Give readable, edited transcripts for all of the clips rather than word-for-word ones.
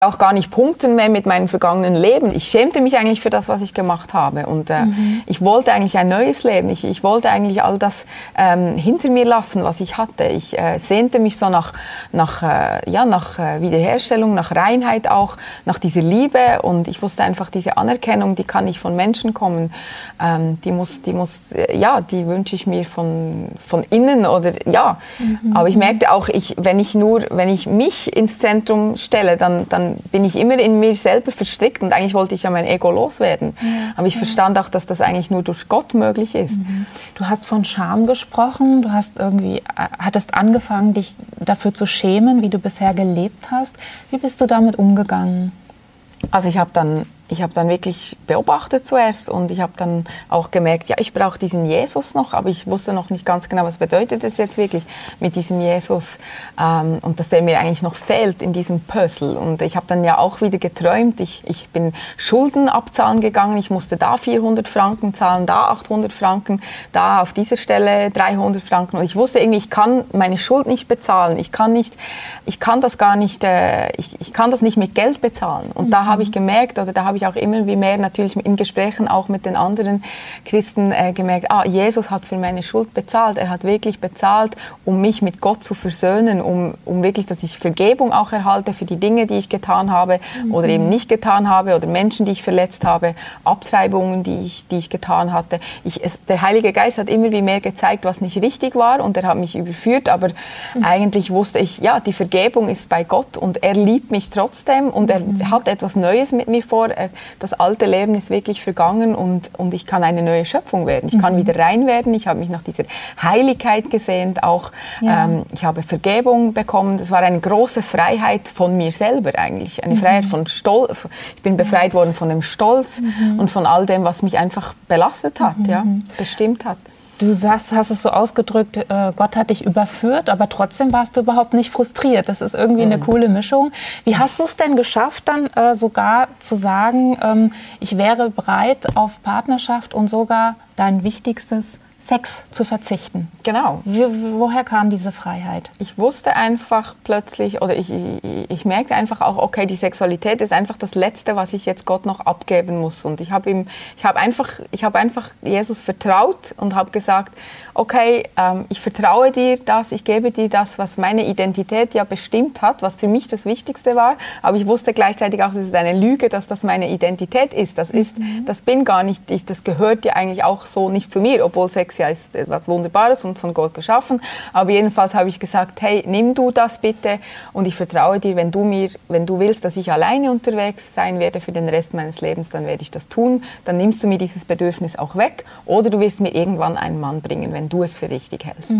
auch gar nicht punkten mehr mit meinem vergangenen Leben. Ich schämte mich eigentlich für das, was ich gemacht habe. Und ich wollte eigentlich ein neues Leben. Ich wollte eigentlich all das hinter mir lassen, was ich hatte. Ich sehnte mich so nach Wiederherstellung, nach Reinheit auch, nach dieser Liebe. Und ich wusste einfach, diese Anerkennung, die kann nicht von Menschen kommen. Die wünsche ich mir von innen oder ja. Aber ich merkte auch, wenn ich mich ins Zentrum stelle, dann bin ich immer in mir selber verstrickt und eigentlich wollte ich ja mein Ego loswerden. Ja, aber ich verstand auch, dass das eigentlich nur durch Gott möglich ist. Du hast von Scham gesprochen, du hattest angefangen, dich dafür zu schämen, wie du bisher gelebt hast. Wie bist du damit umgegangen? Also ich habe dann wirklich beobachtet zuerst und ich habe dann auch gemerkt, ja, ich brauche diesen Jesus noch, aber ich wusste noch nicht ganz genau, was bedeutet es jetzt wirklich mit diesem Jesus und dass der mir eigentlich noch fehlt in diesem Puzzle. Und ich habe dann ja auch wieder geträumt, ich bin Schulden abzahlen gegangen, ich musste da 400 Franken zahlen, da 800 Franken, da auf dieser Stelle 300 Franken und ich wusste irgendwie, ich kann meine Schuld nicht bezahlen, ich kann das nicht mit Geld bezahlen. Und da habe ich gemerkt, oder da habe ich auch immer wie mehr natürlich in Gesprächen auch mit den anderen Christen gemerkt, Jesus hat für meine Schuld bezahlt. Er hat wirklich bezahlt, um mich mit Gott zu versöhnen, um wirklich, dass ich Vergebung auch erhalte für die Dinge, die ich getan habe oder eben nicht getan habe oder Menschen, die ich verletzt habe, Abtreibungen, die ich getan hatte. Der Heilige Geist hat immer wie mehr gezeigt, was nicht richtig war und er hat mich überführt, aber eigentlich wusste ich, ja, die Vergebung ist bei Gott und er liebt mich trotzdem und er hat etwas Neues mit mir vor. Das alte Leben ist wirklich vergangen und ich kann eine neue Schöpfung werden. Ich kann wieder rein werden. Ich habe mich nach dieser Heiligkeit gesehnt. Auch ich habe Vergebung bekommen. Das war eine große Freiheit von mir selber eigentlich. Eine Freiheit von Stolz. Ich bin befreit worden von dem Stolz und von all dem, was mich einfach belastet hat, bestimmt hat. Du hast es so ausgedrückt, Gott hat dich überführt, aber trotzdem warst du überhaupt nicht frustriert. Das ist irgendwie eine coole Mischung. Wie hast du es denn geschafft, dann sogar zu sagen, ich wäre bereit, auf Partnerschaft und sogar dein wichtigstes Sex zu verzichten? Genau. Woher kam diese Freiheit? Ich wusste einfach plötzlich, oder ich merkte einfach auch, okay, die Sexualität ist einfach das Letzte, was ich jetzt Gott noch abgeben muss. Und ich habe einfach Jesus vertraut und habe gesagt, okay, ich vertraue dir das, ich gebe dir das, was meine Identität ja bestimmt hat, was für mich das Wichtigste war. Aber ich wusste gleichzeitig auch, es ist eine Lüge, dass das meine Identität ist. Das bin gar nicht ich, das gehört ja eigentlich auch so nicht zu mir, obwohl Sex ja ist etwas Wunderbares und von Gott geschaffen. Aber jedenfalls habe ich gesagt, hey, nimm du das bitte und ich vertraue dir, wenn du willst, dass ich alleine unterwegs sein werde für den Rest meines Lebens, dann werde ich das tun. Dann nimmst du mir dieses Bedürfnis auch weg oder du wirst mir irgendwann einen Mann bringen, wenn du es für richtig hältst.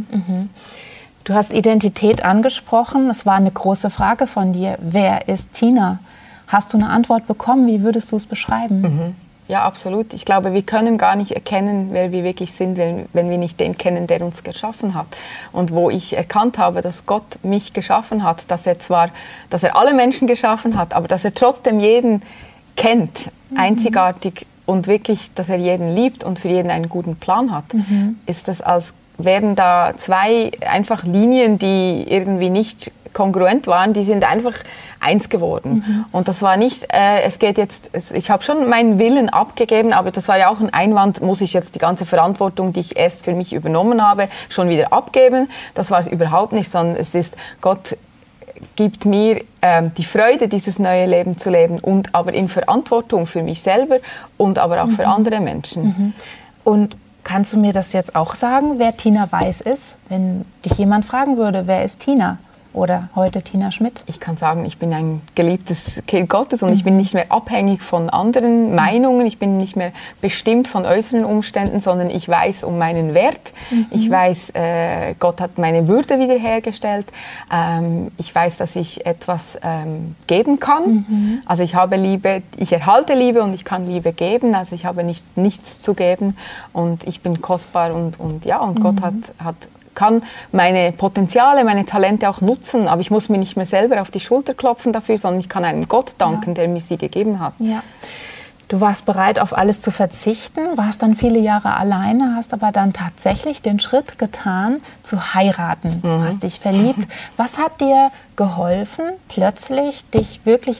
Du hast Identität angesprochen. Es war eine große Frage von dir. Wer ist Tina? Hast du eine Antwort bekommen? Wie würdest du es beschreiben? Ja, absolut. Ich glaube, wir können gar nicht erkennen, wer wir wirklich sind, wenn wir nicht den kennen, der uns geschaffen hat. Und wo ich erkannt habe, dass Gott mich geschaffen hat, dass er alle Menschen geschaffen hat, aber dass er trotzdem jeden kennt, einzigartig und wirklich, dass er jeden liebt und für jeden einen guten Plan hat, ist das, als wären da zwei einfach Linien, die irgendwie nicht kongruent waren, die sind einfach eins geworden. Und das war nicht, ich habe schon meinen Willen abgegeben, aber das war ja auch ein Einwand, muss ich jetzt die ganze Verantwortung, die ich erst für mich übernommen habe, schon wieder abgeben. Das war es überhaupt nicht, sondern es ist, Gott gibt mir die Freude, dieses neue Leben zu leben und aber in Verantwortung für mich selber und aber auch für andere Menschen. Und kannst du mir das jetzt auch sagen, wer Tina Weiß ist? Wenn dich jemand fragen würde, wer ist Tina? Oder heute Tina Schmidt? Ich kann sagen, ich bin ein geliebtes Kind Gottes und ich bin nicht mehr abhängig von anderen Meinungen. Ich bin nicht mehr bestimmt von äußeren Umständen, sondern ich weiß um meinen Wert. Ich weiß, Gott hat meine Würde wiederhergestellt. Ich weiß, dass ich etwas geben kann. Also ich habe Liebe, ich erhalte Liebe und ich kann Liebe geben. Also ich habe nichts zu geben und ich bin kostbar und Gott kann meine Potenziale, meine Talente auch nutzen, aber ich muss mir nicht mehr selber auf die Schulter klopfen dafür, sondern ich kann einem Gott danken, der mir sie gegeben hat. Ja. Du warst bereit, auf alles zu verzichten, warst dann viele Jahre alleine, hast aber dann tatsächlich den Schritt getan, zu heiraten. Du hast dich verliebt. Was hat dir geholfen, plötzlich dich wirklich